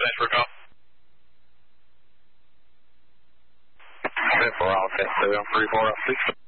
Thanks for a call. 4 Alpha, 734 6.